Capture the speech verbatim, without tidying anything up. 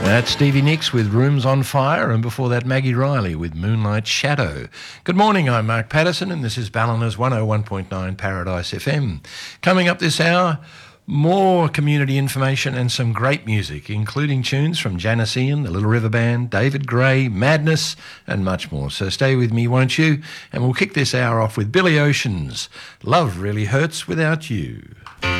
That's Stevie Nicks with Rooms on Fire, and before that Maggie Riley with Moonlight Shadow. Good morning, I'm Mark Patterson and this is Ballina's one oh one point nine Paradise F M. Coming up this hour, more community information and some great music, including tunes from Janice Ian, the Little River Band, David Gray, Madness and much more. So stay with me, won't you? And we'll kick this hour off with Billy Ocean's Love Really Hurts Without You.